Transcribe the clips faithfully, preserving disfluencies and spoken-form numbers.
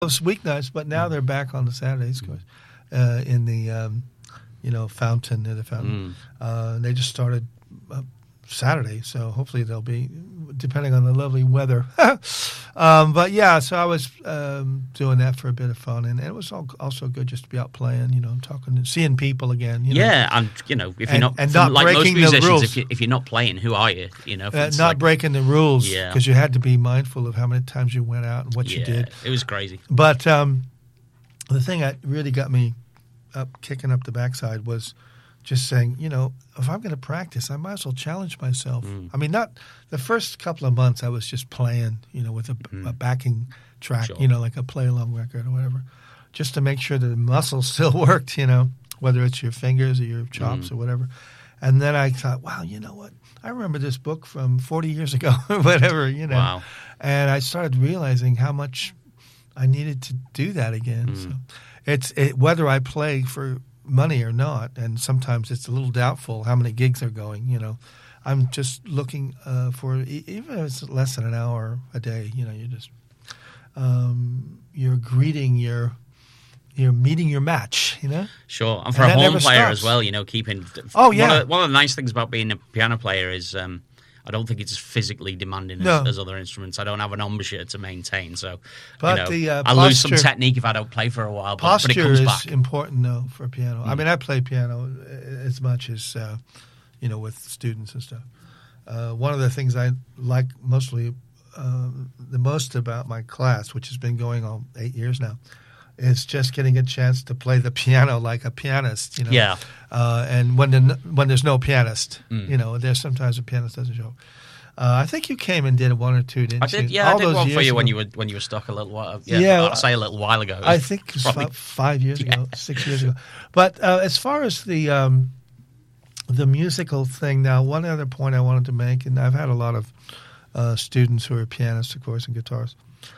Those weeknights, but now they're back on the Saturdays, of course, uh, in the um, you know fountain near the fountain. Mm. Uh, they just started uh, Saturday, so hopefully they'll be, depending on the lovely weather. um, but yeah, so I was um, doing that for a bit of fun, and it was all, also good just to be out playing, you know, talking and seeing people again. You know? Yeah, and you know, if you're and, not, and not like breaking most musicians, the rules. If, you, if you're not playing, who are you? You know, uh, not like, breaking the rules, because yeah. you had to be mindful of how many times you went out and what yeah, you did. It was crazy. But um, the thing that really got me up, kicking up the backside was just saying, you know, if I'm going to practice, I might as well challenge myself. Mm. I mean, not the first couple of months I was just playing, you know, with a, mm. a backing track, sure. you know, like a play-along record or whatever, just to make sure that the muscles still worked, you know, whether it's your fingers or your chops mm. or whatever. And then I thought, wow, you know what? I remember this book from forty years ago or whatever, you know. Wow. And I started realizing how much I needed to do that again. Mm. So it's it, whether I play for money or not, and sometimes it's a little doubtful how many gigs are going, you know. I'm just looking uh, for, even if it's less than an hour a day, you know, you're just, um, you're greeting your, you're meeting your match, you know? Sure, and for and a home player stops. as well, you know, keeping... Oh, yeah. One of, one of the nice things about being a piano player is um, I don't think it's as physically demanding as, no. as other instruments. I don't have an embouchure to maintain, so but you know, the, uh, I posture, lose some technique if I don't play for a while, but, posture but it comes is back. important, though, for piano. Mm. I mean, I play piano as much as, uh, you know, with students and stuff. Uh, one of the things I like mostly, uh, the most about my class, which has been going on eight years now, is just getting a chance to play the piano like a pianist, you know. Yeah. Uh, and when the, when there's no pianist, mm. you know, there's sometimes a pianist doesn't show. Uh, I think you came and did one or two, didn't I did, you? yeah, All I did those one for years you ago. when you were when you were stuck a little while. Yeah, Yeah, I'd say a little while ago. I think it was probably, about five years yeah. ago, six years ago. But uh, as far as the um, the musical thing, now one other point I wanted to make, and I've had a lot of uh, students who are pianists, of course, and guitarists,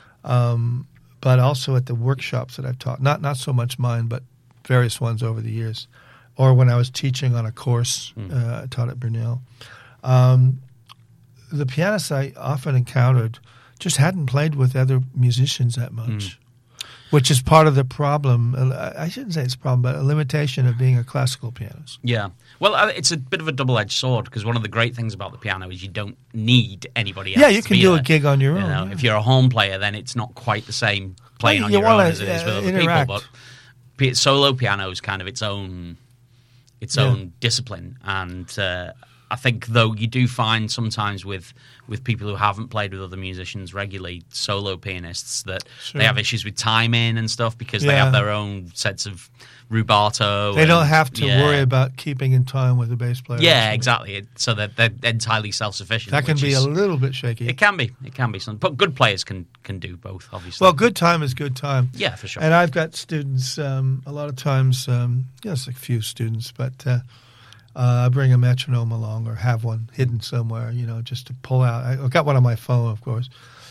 um, but also at the workshops that I've taught, not not so much mine, but various ones over the years, or when I was teaching on a course mm. uh, I taught at Brunel. Um, the pianists I often encountered just hadn't played with other musicians that much, mm. which is part of the problem. I shouldn't say it's a problem, but a limitation of being a classical pianist. Yeah. Well, it's a bit of a double-edged sword, because one of the great things about the piano is you don't need anybody else. Yeah, you can do there. a gig on your you own. Know, yeah. If you're a home player, then it's not quite the same playing well, on you your own wanna, as it is with uh, other interact. people. But solo piano is kind of its own, its yeah. own discipline, and uh, I think, though, you do find sometimes with, with people who haven't played with other musicians regularly, solo pianists, that sure. they have issues with timing and stuff because yeah. they have their own sets of rubato. They and, don't have to yeah. worry about keeping in time with the bass player. Yeah, exactly. It, so that they're, they're entirely self-sufficient. That can be is, a little bit shaky. It can be. It can be. Some, but good players can, can do both, obviously. Well, good time is good time. Yeah, for sure. And I've got students, um, a lot of times, um, yes, a few students, but uh, uh, I bring a metronome along or have one hidden somewhere, you know, just to pull out. I, I've got one on my phone, of course.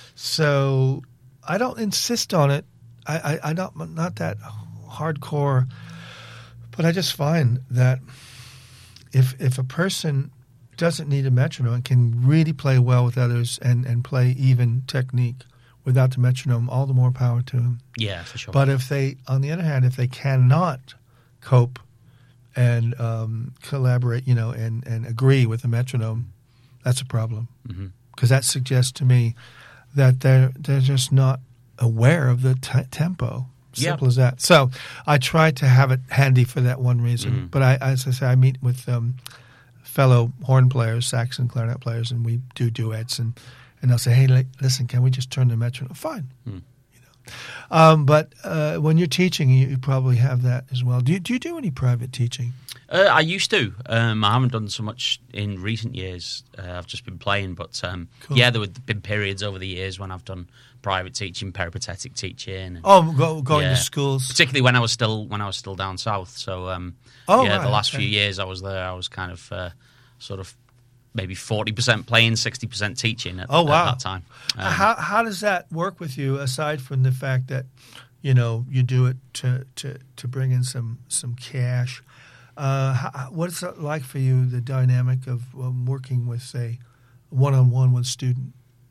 So I don't insist on it. I, I, I don't, I'm not that hardcore. But I just find that if if a person doesn't need a metronome and can really play well with others and, and play even technique without the metronome, all the more power to them. Yeah, for sure. But if they, on the other hand, if they cannot cope and um, collaborate, you know, and, and agree with the metronome, that's a problem. Because mm-hmm. that suggests to me that they're they're just not aware of the t- tempo. Simple yeah. as that. So I try to have it handy for that one reason. Mm. But I, as I say, I meet with um, fellow horn players, sax and clarinet players, and we do duets. And, and they'll say, hey, listen, can we just turn the metronome? Fine. Mm. You know. Um, but uh, when you're teaching, you, you probably have that as well. Do you do, you do any private teaching? Uh, I used to. Um, I haven't done so much in recent years. Uh, I've just been playing. But um, cool. yeah, there have been periods over the years when I've done private teaching, peripatetic teaching. And, oh, go, going yeah, to schools, particularly when I was still when I was still down south. So um, oh, yeah, right, the last okay. few years I was there, I was kind of uh, sort of maybe forty percent playing, sixty percent teaching at, oh, wow. at that time. Um, how how does that work with you? Aside from the fact that you know you do it to to, to bring in some some cash. Uh, how, what's it like for you, the dynamic of um, working with, say, one-on-one with student?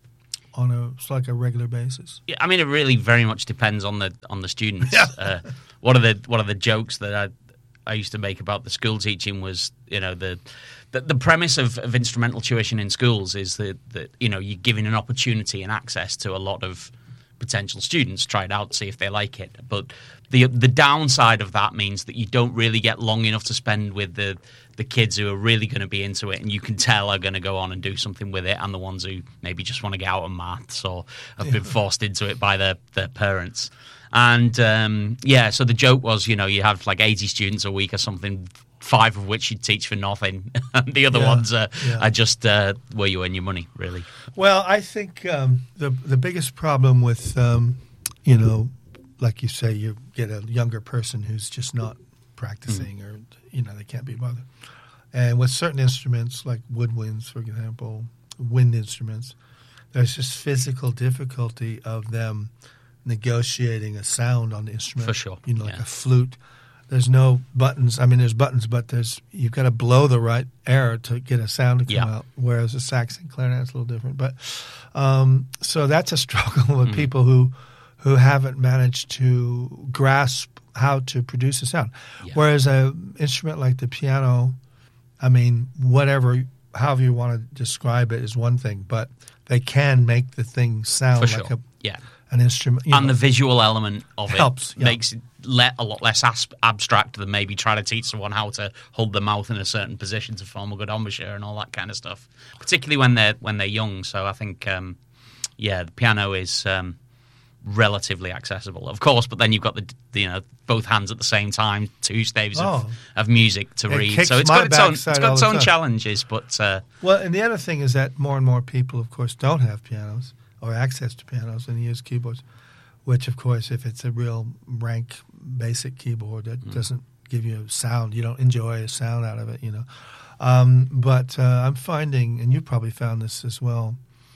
on a it's like a regular basis? Yeah, I mean, it really very much depends on the on the students. Yeah. uh, one of the one of the jokes that I I used to make about the school teaching was, you know, the the, the premise of, of instrumental tuition in schools is that, that you know you're giving an opportunity and access to a lot of potential students, try it out, see if they like it. But the the downside of that means that you don't really get long enough to spend with the the kids who are really going to be into it, and you can tell are going to go on and do something with it, and the ones who maybe just want to get out of maths or have yeah. been forced into it by their, their parents. And um, yeah, so the joke was, you know, you have like eighty students a week or something, five of which you teach for nothing, and the other yeah, ones are, yeah. are just uh, where you earn your money, really. Well, I think um, the the biggest problem with, um, you know, like you say, you get a younger person who's just not practicing mm. or, you know, they can't be bothered. And with certain instruments, like woodwinds, for example, wind instruments, there's just physical difficulty of them negotiating a sound on the instrument. For sure. You know, like yeah. a flute. There's no buttons. I mean, there's buttons, but there's you've got to blow the right air to get a sound to come yeah. out, whereas a sax and clarinet is a little different. But um, so that's a struggle with mm. people who who haven't managed to grasp how to produce a sound. Yeah. Whereas an instrument like the piano, I mean, whatever, however you want to describe it is one thing, but they can make the thing sound For like sure. a yeah. an instrument. You and know, the visual element of it helps, yeah. makes it le- a lot less as- abstract than maybe trying to teach someone how to hold the mouth in a certain position to form a good embouchure and all that kind of stuff, particularly when they're when they're young. So I think, um, yeah, the piano is um, relatively accessible, of course, but then you've got the, the you know both hands at the same time, two staves oh. of, of music to it read. So it's got its own it's got its own challenges. But uh, well, and the other thing is that more and more people, of course, don't have pianos or access to pianos and use keyboards, which, of course, if it's a real rank basic keyboard that mm. doesn't give you a sound, you don't enjoy a sound out of it, you know. Um, but uh, I'm finding, and you probably found this as well,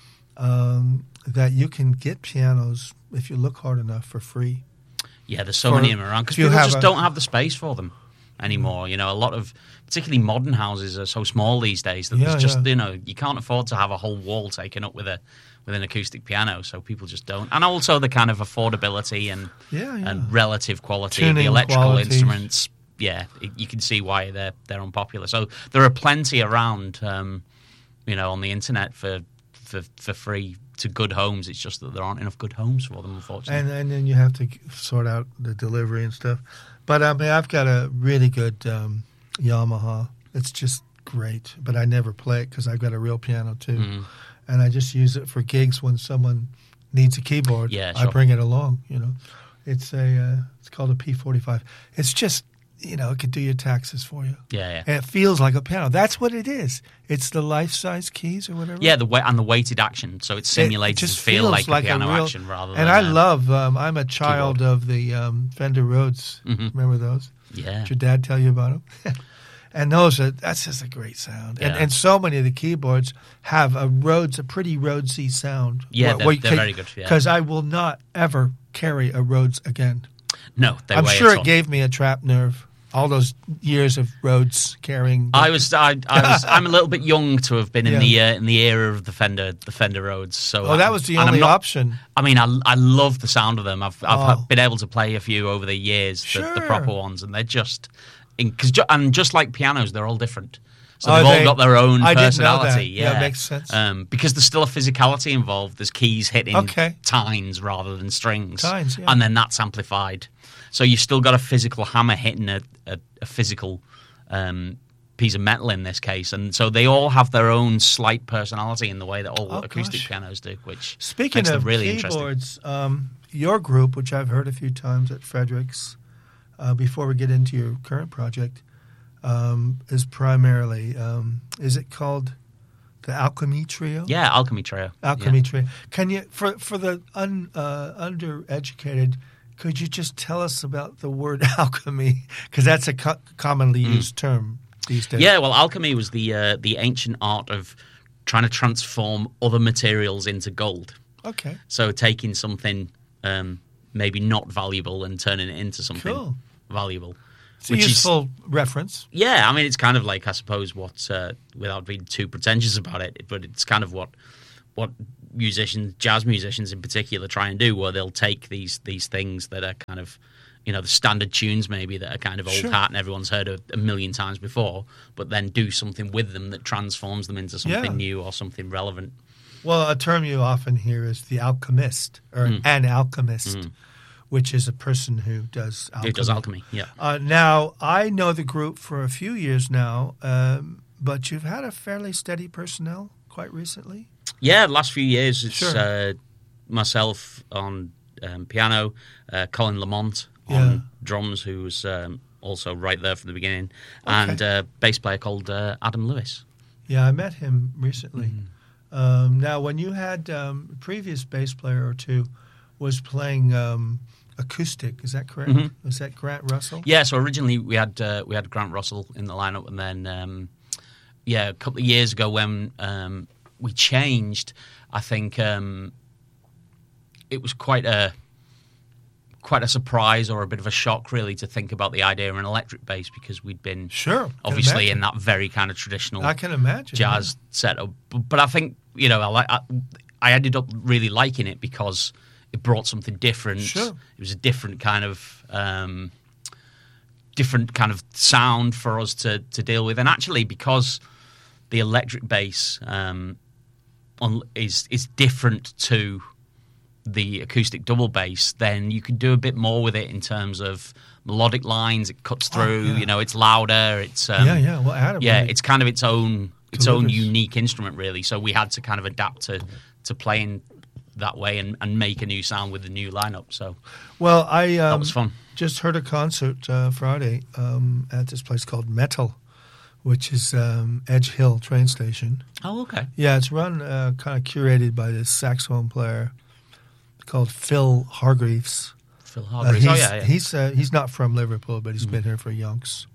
um, that you can get pianos if you look hard enough for free. Yeah, there's so for, many of them around because people just a, don't have the space for them anymore. You know, a lot of particularly modern houses are so small these days that yeah, there's just yeah. you know you can't afford to have a whole wall taken up with a with an acoustic piano, so people just don't. And also the kind of affordability and yeah, yeah. and relative quality Tuning of the electrical qualities. instruments. Yeah, it, you can see why they're they're unpopular. So there are plenty around, um, you know, on the internet for for for free to good homes. It's just that there aren't enough good homes for them, unfortunately. And and then you have to sort out the delivery and stuff. But I mean, I've got a really good um, Yamaha. It's just great, but I never play it because I've got a real piano too, mm. and I just use it for gigs when someone needs a keyboard. Yeah, sure. I bring it along. You know, it's a uh, it's called a P forty-five. It's just, you know, it could do your taxes for you. Yeah, yeah. And it feels like a piano. That's what it is. It's the life-size keys or whatever. Yeah, the way, and the weighted action, so it simulates it to feel like, like a piano a real, action rather and than. And I a love. Um, I'm a child keyboard. of the um, Fender Rhodes. Mm-hmm. Remember those? Yeah. Did your dad tell you about them? And those are that's just a great sound. Yeah. And and so many of the keyboards have a Rhodes, a pretty Rhodesy sound. Yeah, where, they're, where they're can, very good. Because yeah. I will not ever carry a Rhodes again. No, they I'm weigh sure a it ton. gave me a trapped nerve. All those years of Rhodes carrying. I was, I, I was, I'm a little bit young to have been in Yeah. the uh, in the era of the Fender, the Fender Rhodes. So, Oh, that was the and I'm only not- option. I mean, I, I love the sound of them. I've I've Oh. been able to play a few over the years, the, the Sure. proper ones, and they're just, in, cause ju- and just like pianos, they're all different. So Oh, they've they- all got their own I didn't know personality. that. Yeah, it makes sense. Um, because there's still a physicality involved. There's keys hitting Okay. tines rather than strings, Tines, yeah. and then that's amplified. So you've still got a physical hammer hitting a, a, a physical um, piece of metal in this case, and so they all have their own slight personality in the way that all Oh, acoustic gosh. pianos do, which Speaking makes of them really interesting. keyboards, um, your group, which I've heard a few times at Fredericks, uh, before we get into your current project, um, is primarily, um, is it called the Alchemy Trio? Yeah, Alchemy Trio. Alchemy yeah. Trio. Can you, for for the un, uh, undereducated, could you just tell us about the word alchemy? Because that's a co- commonly Mm. used term these days. Yeah, well, alchemy was the uh, the ancient art of trying to transform other materials into gold. Okay. So taking something um, maybe not valuable and turning it into something Cool. valuable. It's a useful reference. Yeah, I mean, it's kind of like, I suppose, what, uh, without being too pretentious about it, but it's kind of what what musicians, jazz musicians in particular, try and do, where they'll take these these things that are kind of, you know, the standard tunes maybe that are kind of old Sure. hat and everyone's heard a, a million times before, but then do something with them that transforms them into something Yeah. new or something relevant. Well, a term you often hear is the alchemist, or Mm. an alchemist, Mm. which is a person who does alchemy. Who does alchemy? Yeah. Uh, now, I know the group for a few years now, um, but you've had a fairly steady personnel quite recently. Yeah, the last few years it's Sure. uh, myself on um, piano, uh, Colin Lamont on Yeah. drums, who was um, also right there from the beginning, Okay. and a bass player called uh, Adam Lewis. Yeah, I met him recently. Mm-hmm. Um, now, when you had um, a previous bass player or two was playing um, acoustic, is that correct? Mhm. Was that Grant Russell? Yeah, so originally we had uh, we had Grant Russell in the lineup, and then um, yeah, a couple of years ago when um, we changed, I think um, it was quite a quite a surprise or a bit of a shock, really, to think about the idea of an electric bass, because we'd been Sure. can obviously imagine. in that very kind of traditional I can imagine. jazz setup. But, but I think, you know, I, like, I, I ended up really liking it because it brought something different. Sure. It was a different kind of um, different kind of sound for us to, to deal with. And actually, because the electric bass um, on, is is different to the acoustic double bass, then you can do a bit more with it in terms of melodic lines. It cuts Oh, through. yeah. You know, it's louder. It's um, Yeah, yeah. Well, Adam. yeah, really- it's kind of its own its own delivers. unique instrument, really. So we had to kind of adapt to to playing that way and, and make a new sound with the new lineup. So Well, I um, that was fun. just heard a concert uh, Friday um, at this place called Metal, which is um, Edge Hill train station. Oh, okay. Yeah, it's run uh, kind of curated by this saxophone player called Phil Hargreaves. Phil Uh, Hargreaves. he's oh, yeah, yeah. he's uh, he's not from Liverpool, but he's been here for yonks.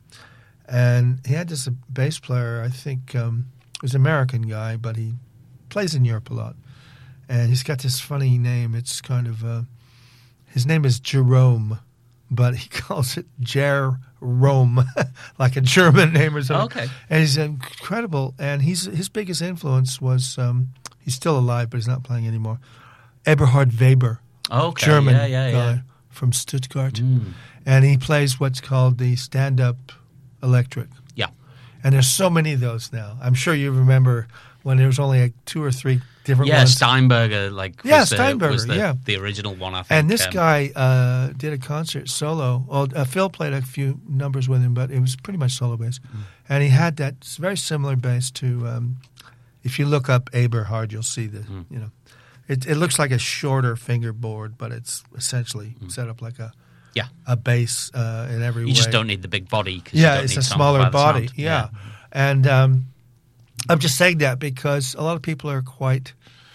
And he had this uh, bass player. I think um, he was an American guy, but he plays in Europe a lot. And he's got this funny name. It's kind of uh, his name is Jerome, but he calls it Jerome, like a German name or something. Okay. And he's incredible. And he's his biggest influence was um, he's still alive, but he's not playing anymore. Eberhard Weber, Okay. German yeah, yeah, guy yeah. from Stuttgart, Mm. and he plays what's called the stand-up electric. Yeah. And there's so many of those now. I'm sure you remember when there was only like two or three different Yeah, ones. Steinberger, like Yeah, was the, Steinberger, was the, yeah. the original one, I think. And this um, guy uh, did a concert solo. Well, uh, Phil played a few numbers with him, but it was pretty much solo bass. Mm. And he had that very similar bass to. Um, if you look up Eberhard, you'll see the. Mm. You know, it, it looks like a shorter fingerboard, but it's essentially Mm. set up like a. Yeah. A bass uh, in every way. You just don't need the big body. 'cause Yeah, you don't it's need a to smaller amplify the body. sound. Yeah. And um, I'm just saying that because a lot of people are quite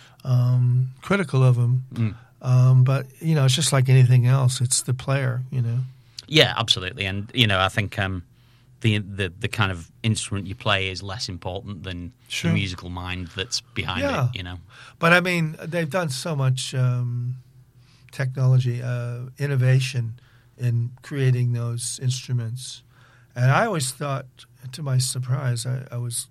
um, critical of him. Mm. Um, but, you know, it's just like anything else. It's the player, you know. Yeah, absolutely. And, you know, I think um, the, the the kind of instrument you play is less important than Sure. the musical mind that's behind Yeah. it, you know. But, I mean, they've done so much um, technology, uh, innovation in creating those instruments. And I always thought, to my surprise, I, I was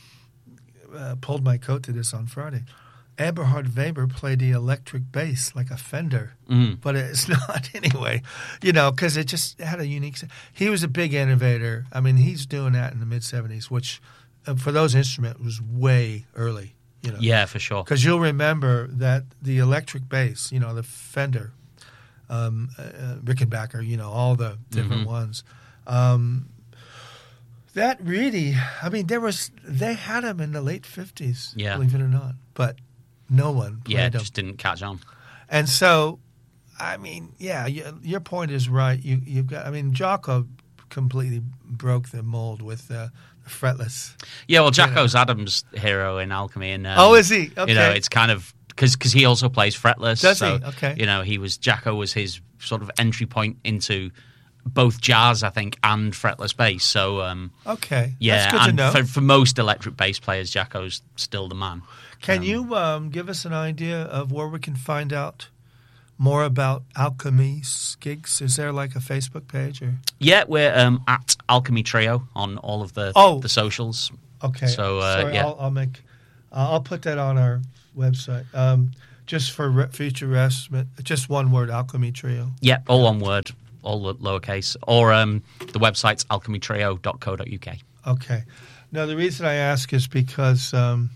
uh, pulled my coat to this on Friday. Eberhard Weber played the electric bass like a Fender, Mm. but it's not anyway, you know, because it just had a unique. He was a big innovator. I mean, he's doing that in the mid seventies, which uh, for those instruments was way early, you know. Yeah, for sure. Because you'll remember that the electric bass, you know, the Fender, um, uh, Rickenbacker, you know, all the different Mhm. ones. Um, that really, I mean, there was they had them in the late fifties, Yeah. believe it or not, but no one played Yeah, it them. just didn't catch on. And so, I mean, yeah, you, your point is right. You you've got, I mean, Jocko completely broke the mold with uh, the fretless. Yeah, well, Jacko's Adam's hero in Alchemy. And, um, Oh, is he? Okay. You know, it's kind of because because he also plays fretless. Does so, he? Okay. You know, he was Jacko was his sort of entry point into both jazz, I think, and fretless bass. So um, Okay, yeah, that's good to and know. For, for most electric bass players, Jacko's still the man. Can Um, you um, give us an idea of where we can find out more about Alchemy's gigs? Is there like a Facebook page or? Yeah, we're um, at Alchemy Trio on all of the Oh. the socials. Okay, So, uh, Sorry, yeah. I'll, I'll make, uh, I'll put that on our website? Um, just for re- future reference, just one word, Alchemy Trio. Yeah, all one word, all lo- lowercase. Or um, the website's alchemy trio dot co dot uk. Okay. Now, the reason I ask is because, um,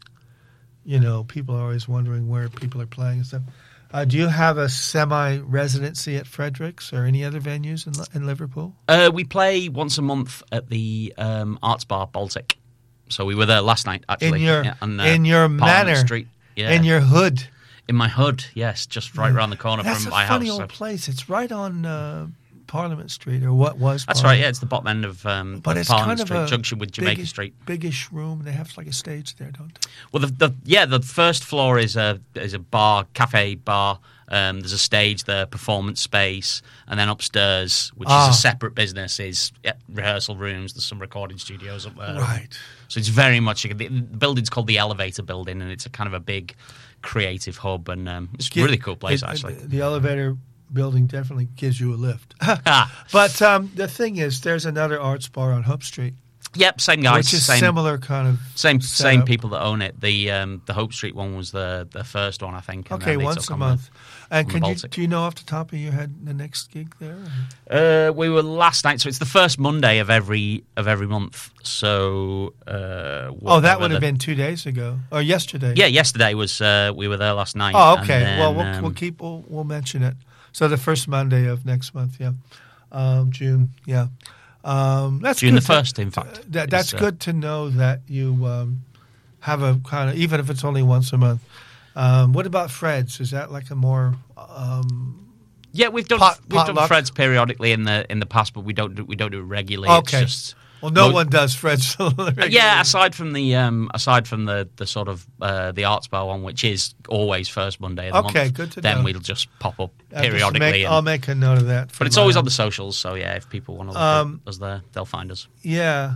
you know, people are always wondering where people are playing and stuff. Uh, do you have a semi-residency at Fredericks or any other venues in, in Liverpool? Uh, we play once a month at the um, Arts Bar Baltic. So we were there last night, actually. In your, yeah, on, uh, in your Parliament manor, Street. Yeah. in your hood. In my hood, yes, just right around the corner That's from a my funny house. old so. place. It's right on uh, Parliament Street, or what was That's Parliament. right, yeah, it's the bottom end of, um, But of it's Parliament kind of Street, a junction with Jamaica big, Street. biggish room. They have like a stage there, don't they? Well, the, the yeah, the first floor is a is a bar, cafe bar. Um, there's a stage there, performance space, and then upstairs, which Ah. is a separate business, is yeah, rehearsal rooms. There's some recording studios up there. Right. So it's very much the building's called the Elevator Building, and it's a kind of a big creative hub, and um, it's a really cool place It- actually. The elevator building definitely gives you a lift. Ah. But um, the thing is, there's another arts bar on Hope Street, Yep, same guys, which is same similar kind of same setup. same people that own it. The um, the Hope Street one was the the first one, I think. and Okay, then they once took a on the- month. And on the can you Baltic. do you know off the top of your head the next gig there? Uh, we were last night, so it's the first Monday of every of every month. So, uh, Oh, that whatever would have the- been two days ago or yesterday. Yeah, yesterday was uh, we were there last night. Oh, and okay. then, well, we'll, um, we'll keep we'll, we'll mention it. So the first Monday of next month, yeah, um, June, yeah. Um, that's June good the to- first, in fact. That, that's is, uh, good to know that you um, have a kind of, even if it's only once a month. Um, what about Fred's? Is that like a more um, Yeah, we've done Pot- we've done potluck? Fred's periodically in the in the past, but we don't do, we don't do it regularly. okay? It's just, well, no mo- one does Fred's. yeah, aside from the um, aside from the, the sort of uh, the Arts Bar one, which is always first Monday of the Okay, month. good to then know. we'll just pop up I'll just periodically. Make, and- I'll make a note of that. for but it's my always own- on the socials, so yeah, if people want to look Um, at us there, they'll find us. Yeah,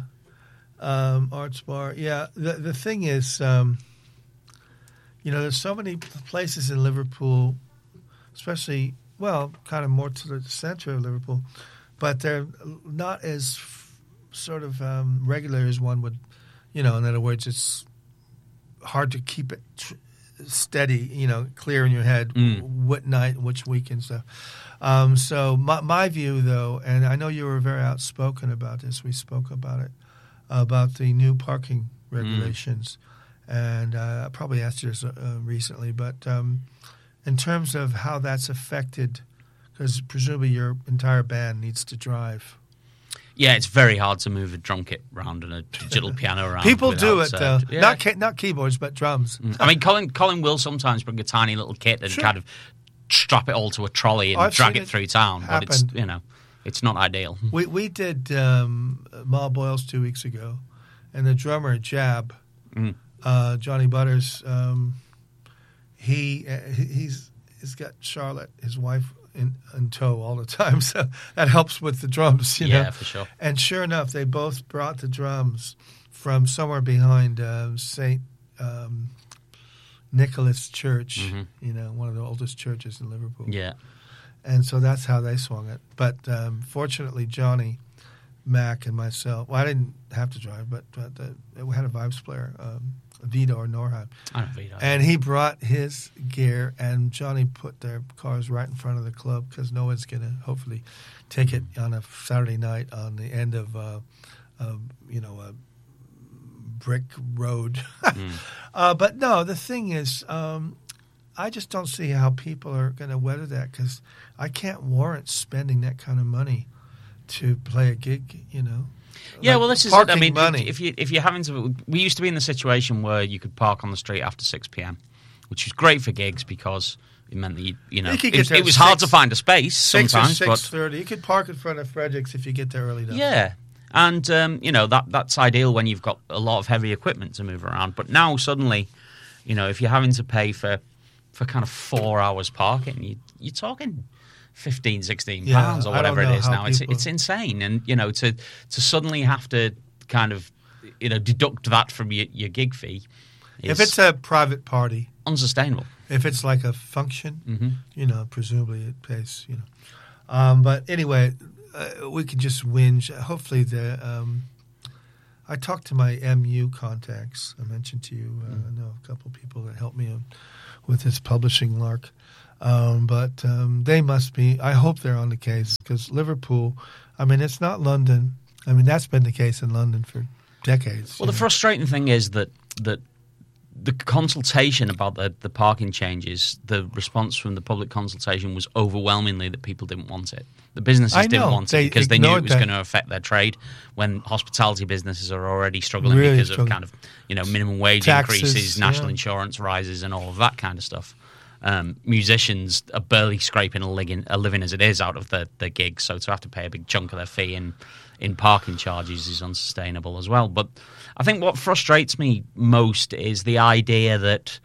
um, Arts Bar. Yeah, the the thing is, um, you know, there's so many places in Liverpool, especially well, kind of more to the center of Liverpool, but they're not as f- sort of um, regular as one would. You know, in other words, it's hard to keep it tr- steady. You know, clear in your head Mm. what night, which week, and stuff. Um, so my, my view, though, and I know you were very outspoken about this. We spoke about it about the new parking regulations, and uh, I probably asked you this uh, recently. But um, in terms of how that's affected, because presumably your entire band needs to drive. Yeah, it's very hard to move a drum kit around and a digital piano around. People do without, it uh, though, yeah. not ke- not keyboards, but drums. I mean, Colin Colin will sometimes bring a tiny little kit and Sure. kind of strap it all to a trolley and I've drag seen it it through town, but it's happen. you know, it's not ideal. We we did um, Ma Boyles two weeks ago, and the drummer Jab, Mm. uh, Johnny Butters, um, he uh, he- he's he's got Charlotte, his wife, in, in tow all the time, so that helps with the drums, you Yeah, know. for sure. And sure enough, they both brought the drums from somewhere behind uh, Saint um, Nicholas Church, Mhm. you know, one of the oldest churches in Liverpool. Yeah, And so that's how they swung it. But um, fortunately, Johnny, Mac, and myself, well, I didn't have to drive, but, but the, we had a vibes player, um, Vidor Norheim. I don't know. And he brought his gear, and Johnny put their cars right in front of the club because no one's going to hopefully take it on a Saturday night on the end of, uh, uh, you know, a brick road. Mm. uh, but no, the thing is, um, I just don't see how people are going to weather that because I can't warrant spending that kind of money to play a gig, you know. Yeah, Like well, this is it. parking I mean, money. if you if you're having to, we used to be in the situation where you could park on the street after six p.m., which was great for gigs because it meant that you, you know, You could it, get was- there it was at hard six- to find a space six sometimes, or but six thirty, you could park in front of Fredericks if you get there early enough. yeah, and um, you know that that's ideal when you've got a lot of heavy equipment to move around. But now suddenly, you know, if you're having to pay for for kind of four hours parking, you, you're talking fifteen, sixteen Yeah, pounds or I don't whatever it know is how now. It's people- it's insane, and you know to to suddenly have to kind of you know deduct that from your, your gig fee is If it's a private party, unsustainable. if it's like a function, Hmm. you know, presumably it pays, you know. Um, but anyway, uh, we can just whinge. Hopefully, the um, I talked to my M U contacts. I mentioned to you, uh, Mm. I know a couple of people that helped me with this publishing lark. Um, but um, they must be, I hope they're on the case, because Liverpool, I mean, it's not London. I mean, that's been the case in London for decades. Well, the know. frustrating thing is that that the consultation about the, the parking changes, the response from the public consultation was overwhelmingly that people didn't want it. The businesses I didn't know. want They it because they knew it ignored was that. going to affect their trade when hospitality businesses are already struggling Really because struggling. of kind of, you know, minimum wage Taxes, increases, national yeah. insurance rises and all of that kind of stuff. Um, musicians are barely scraping a living, a living as it is out of their, their gigs, so to have to pay a big chunk of their fee in, in parking charges is unsustainable as well. But I think what frustrates me most is the idea that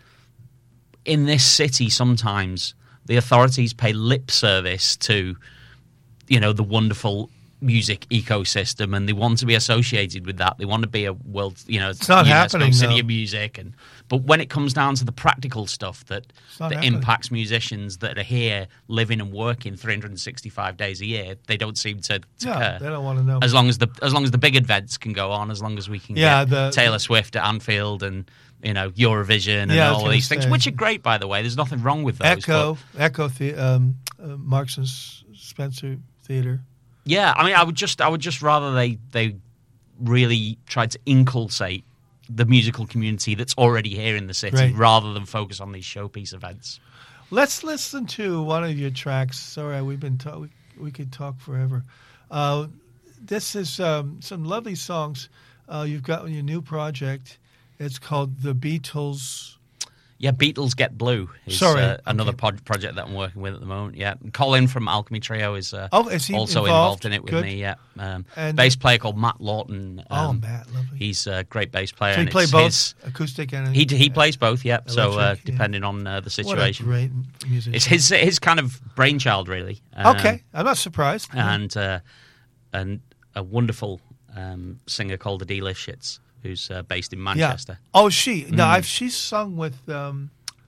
in this city sometimes the authorities pay lip service to, you know, the wonderful music ecosystem, and they want to be associated with that. They want to be a world, you know, It's not UNESCO happening, city though. of music. And but when it comes down to the practical stuff that not that happening. impacts musicians that are here living and working three hundred sixty-five days a year, they don't seem to, to Yeah, care. they don't want to know. As long as the as long as the big events can go on, as long as we can Yeah, get the- Taylor Swift at Anfield and, you know, Eurovision and Yeah, I was all of gonna these things, say. which are great, by the way. There's nothing wrong with those. Echo, but- Echo, the, um, uh, Marks and S- Spencer Theater. Yeah, I mean, I would just, I would just rather they they really tried to inculcate the musical community that's already here in the city, Right. rather than focus on these showpiece events. Let's listen to one of your tracks. Sorry, we've been ta- we, we could talk forever. Uh, this is um, some lovely songs uh, you've got on your new project. It's called The Beatles. Yeah, Beatles Get Blue is Sorry, uh, another okay. pod- project that I'm working with at the moment. Yeah, Colin from Alchemy Trio is, uh, Oh, is he also involved? involved in it with Good. me. Yeah, um, And- bass player called Matt Lawton. Oh, um, Matt, lovely. He's a great bass player. So you and play it's both his- acoustic and he he plays both. Yeah, so uh, Electric, yeah. depending on uh, the What a situation, great musician. it's his his kind of brainchild, really. Um, Okay, I'm not surprised. and uh, and a wonderful um, singer called Adela Shitz, who's uh, based in Manchester. Yeah. Oh, she. No, Mm. I've she's sung with um,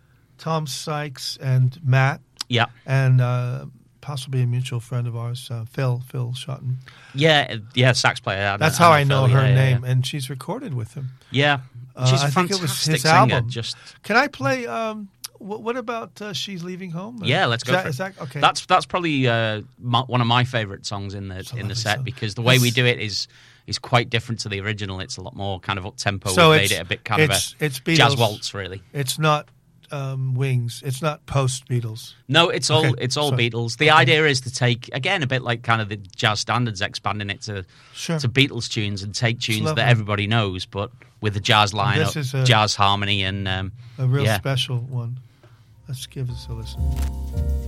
Tom Sykes and Matt, Yeah, and uh, possibly a mutual friend of ours, uh, Phil Phil Shotton. yeah, uh, yeah. Sax player. Anna- That's how Anna I know Phil, her yeah, name, yeah, and she's recorded with him. Yeah, Uh, she's a I think it fantastic was his singer. album. Just Can I play? Um, what, what about uh, She's Leaving Home? yeah, let's Is go that- for it. is that- okay. That's that's probably uh, my, one of my favourite songs in the It's a in the lovely set song. because the way we It's- do it is is quite different to the original. It's a lot more kind of up tempo. So We've it's- made it a bit kind it's- of a it's Beatles. jazz waltz, really. It's not um, Wings. It's not post Beatles. No, it's all Okay, it's all sorry. Beatles. The idea is to take again a bit like kind of the jazz standards, expanding it to Sure. to Beatles tunes and take tunes lovely. that everybody knows, but with the jazz lineup, is a- jazz harmony, and um, A real yeah. special one. Let's give this a listen.